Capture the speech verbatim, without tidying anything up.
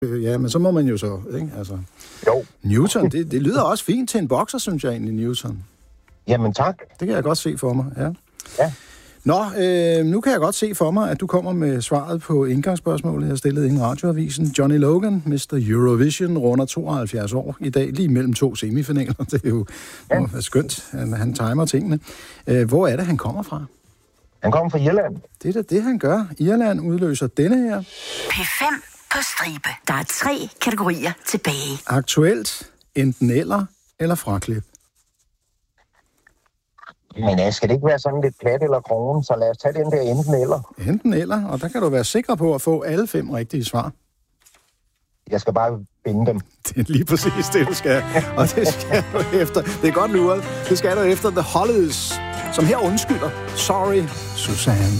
Ja, men så må man jo så, ikke? Altså, Jo. Newton, det, det lyder også fint til en bokser, synes jeg egentlig, Newton. Jamen tak. Det kan jeg godt se for mig, ja. Ja. Nå, øh, nu kan jeg godt se for mig, at du kommer med svaret på indgangsspørgsmålet, jeg stillede ind i radioavisen. Johnny Logan, mister Eurovision, runder tooghalvfjerds år i dag, lige mellem to semifinaler. Det er jo ja. Det er skønt, han, han timer tingene. Øh, hvor er det, han kommer fra? Han kommer fra Irland. Det er da det, han gør. Irland udløser denne her. P fem på stribe. Der er tre kategorier tilbage. Aktuelt, enten eller, eller fraklip. Men uh, skal det ikke være sådan lidt plat eller krogen, så lad os tage den der enten eller. Enten eller, og der kan du være sikker på at få alle fem rigtige svar. Jeg skal bare binde dem. Det er lige præcis det, du skal. Og det skal du efter. Det er godt luret. Det skal du efter The Hollies, som her undskylder. Sorry, Susanne.